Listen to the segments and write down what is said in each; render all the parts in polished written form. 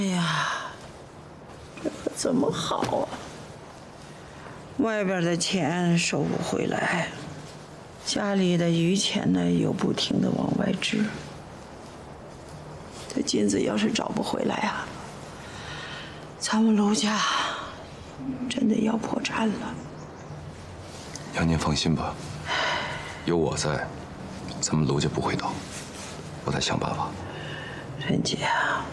哎呀，这可怎么好啊？外边的钱收不回来，家里的余钱呢又不停地往外支。这金子要是找不回来啊，咱们卢家真的要破产了。 娘，您放心吧，有我在，咱们卢家不会倒，我再想办法。 人姐啊，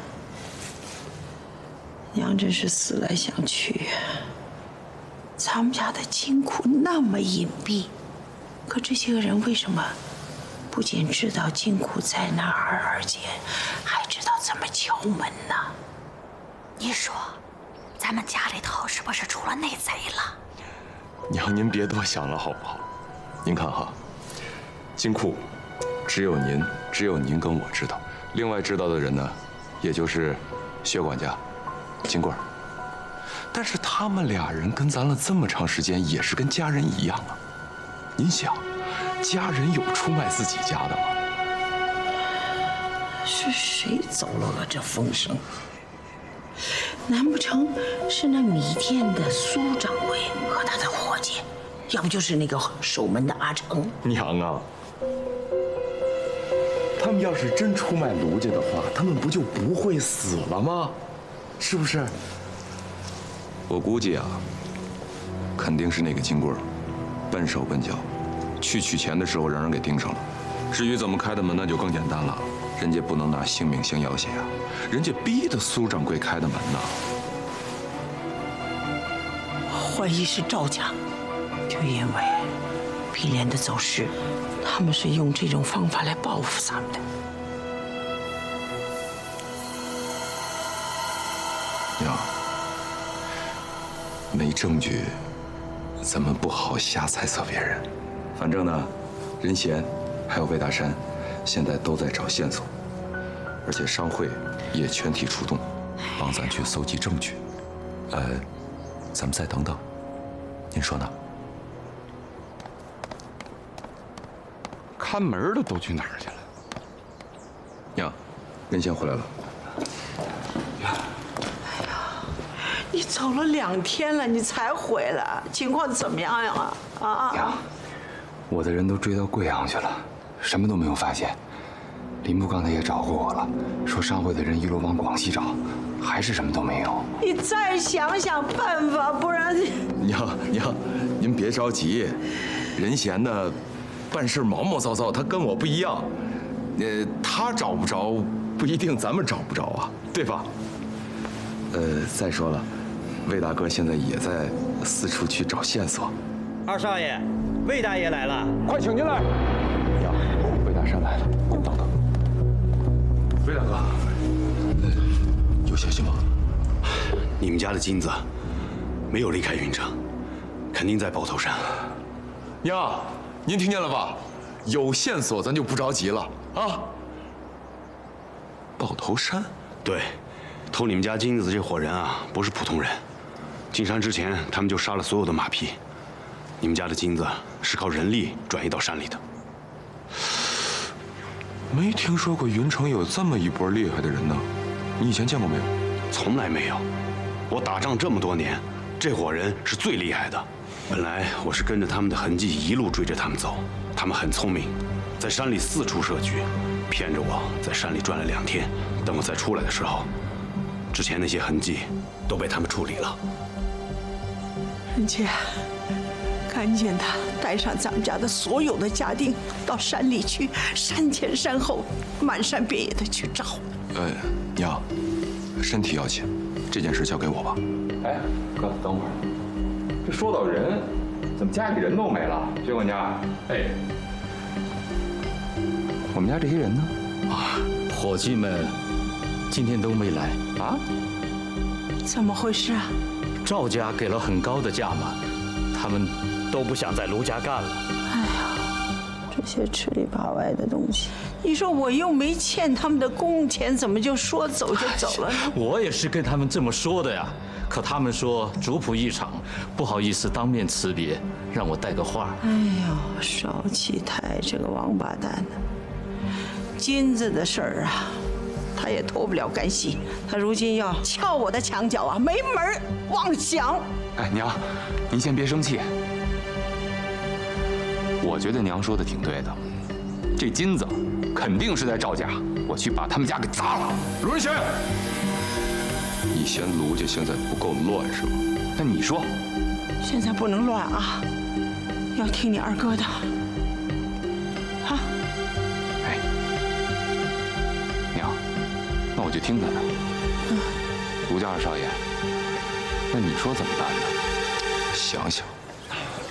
娘真是思来想去，咱们家的金库那么隐蔽，可这些个人为什么不仅知道金库在哪儿，而且还知道怎么敲门呢？ 你说，咱们家里头是不是出了内贼了？ 娘，您别多想了好不好？您看哈，金库只有您跟我知道，另外知道的人呢，也就是薛管家、金贵儿。但是他们俩人跟咱了这么长时间，也是跟家人一样啊。您想，家人有出卖自己家的吗？ 是谁走漏了这风声？难不成是那米店的苏掌柜和他的伙计，要不就是那个守门的阿成？ 娘啊，他们要是真出卖卢家的话，他们不就不会死了吗？是不是？我估计啊，肯定是那个金贵儿，笨手笨脚，去取钱的时候让人给盯上了。至于怎么开的门，那就更简单了，人家不能拿性命相要挟啊，人家逼得苏掌柜开的门呢。 怀疑是赵家，就因为碧莲的走失，他们是用这种方法来报复咱们的。 娘，没证据，咱们不好瞎猜测别人。反正呢，任贤还有魏大山，现在都在找线索，而且商会也全体出动，帮咱去搜集证据。咱们再等等，您说呢？ 看门的都去哪儿去了？ 娘，任贤回来了。 你走了2天了，你才回来，情况怎么样呀？ 娘，我的人都追到贵阳去了，什么都没有发现。林部刚才也找过我了，说商会的人一路往广西找，还是什么都没有。 你再想想办法，不然娘，您别着急，任贤呢，办事毛毛躁躁，他跟我不一样。他找不着，不一定咱们找不着啊，对吧？再说了，魏大哥现在也在四处去找线索。 二少爷，魏大爷来了， 快请进来。 娘，魏大山来了，等等。魏大哥，有消息吗？ 你们家的金子没有离开云城，肯定在包头山。 娘，您听见了吧？有线索咱就不着急了啊。豹头山？ 对，偷你们家金子的这伙人啊，不是普通人。进山之前，他们就杀了所有的马匹。你们家的金子是靠人力转移到山里的。 没听说过云城有这么一波厉害的人呢，你以前见过没有？ 从来没有。我打仗这么多年，这伙人是最厉害的。本来我是跟着他们的痕迹一路追着他们走，他们很聪明，在山里四处设局，骗着我在山里转了2天。等我再出来的时候，之前那些痕迹都被他们处理了。 任姐，赶紧的带上咱们家的所有的家丁到山里去，山前山后，满山遍野的去找。 娘，身体要紧，这件事交给我吧。 哎，哥，等会儿。这说到人，怎么家里人都没了？薛管家，哎，我们家这些人呢？ 伙计们今天都没来啊？ 怎么回事啊？ 赵家给了很高的价码，他们都不想在卢家干了。 哎呀，这些吃里扒外的东西，你说我又没欠他们的工钱，怎么就说走就走了呢？ 我也是跟他们这么说的呀，可他们说主仆一场，不好意思当面辞别，让我带个话。 哎呦，邵启泰这个王八蛋呢！金子的事儿啊， 他也脱不了干系。他如今要撬我的墙角啊，没门儿，妄想！ 哎，娘，您先别生气。我觉得娘说的挺对的，这金子肯定是在赵家，我去把他们家给砸了。 卢仁贤，你嫌卢家现在不够乱是吧？ 那你说， 现在不能乱啊，要听你二哥的。啊， 哎，娘，那我就听他的。卢家二少爷，那你说怎么办呢？ 想想。